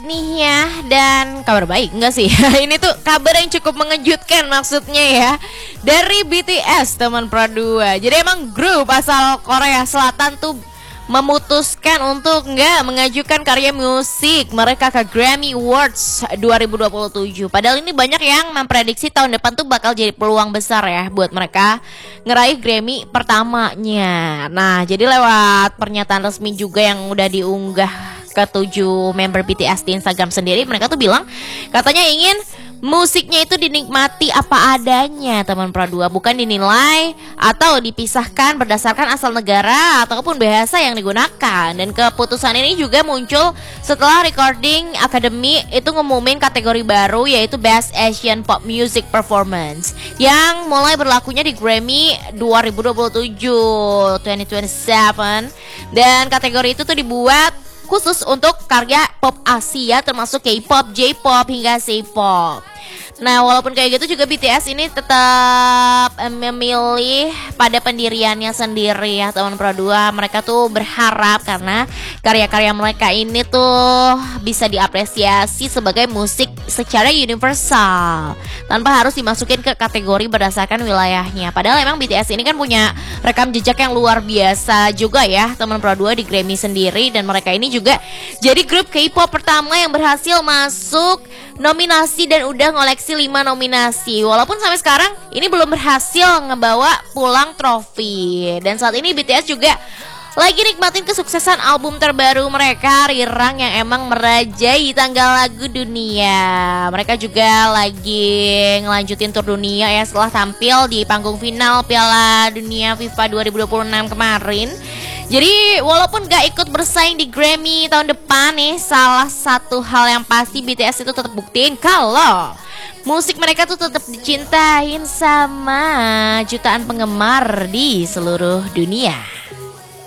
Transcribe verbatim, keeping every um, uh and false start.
nih ya. Dan kabar baik enggak sih? Ini tuh kabar yang cukup mengejutkan maksudnya ya. Dari B T S teman Pro dua. Jadi emang grup asal Korea Selatan tuh memutuskan untuk nggak mengajukan karya musik mereka ke Grammy Awards dua ribu dua puluh tujuh. Padahal ini banyak yang memprediksi tahun depan tuh bakal jadi peluang besar ya buat mereka ngeraih Grammy pertamanya. Nah, jadi lewat pernyataan resmi juga yang udah diunggah ketujuh member B T S di Instagram sendiri, mereka tuh bilang katanya ingin musiknya itu dinikmati apa adanya teman Pro dua, bukan dinilai atau dipisahkan berdasarkan asal negara ataupun bahasa yang digunakan. Dan keputusan ini juga muncul setelah Recording Academy itu ngumumin kategori baru yaitu Best Asian Pop Music Performance yang mulai berlakunya di Grammy dua ribu dua puluh tujuh dua ribu dua puluh tujuh. Dan kategori itu tuh dibuat khusus untuk karya pop Asia termasuk K-pop, J-pop hingga C-pop. Nah, walaupun kayak gitu juga B T S ini tetap memilih pada pendiriannya sendiri ya teman Pro dua. Mereka tuh berharap karena karya-karya mereka ini tuh bisa diapresiasi sebagai musik secara universal tanpa harus dimasukin ke kategori berdasarkan wilayahnya. Padahal emang B T S ini kan punya rekam jejak yang luar biasa juga ya teman Pro dua di Grammy sendiri. Dan mereka ini juga jadi grup K-pop pertama yang berhasil masuk nominasi dan udah ngoleksi lima nominasi. Walaupun sampai sekarang ini belum berhasil ngebawa pulang trofi. Dan saat ini B T S juga lagi nikmatin kesuksesan album terbaru mereka, Rirang, yang emang merajai tanggal lagu dunia. Mereka juga lagi ngelanjutin tur dunia ya setelah tampil di panggung final Piala Dunia FIFA dua ribu dua puluh enam kemarin. Jadi walaupun gak ikut bersaing di Grammy tahun depan nih, salah satu hal yang pasti B T S itu tetap buktiin kalau musik mereka tuh tetap dicintain sama jutaan penggemar di seluruh dunia.